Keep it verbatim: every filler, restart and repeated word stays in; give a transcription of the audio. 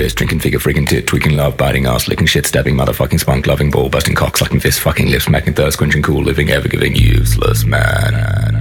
fist, drinking figure, friggin' tit, tweaking love, biting ass, licking shit, stabbing, motherfucking spunk, loving ball, busting cock, sucking fist, fucking lips, smacking thirst, quenching cool, living, ever giving, useless man.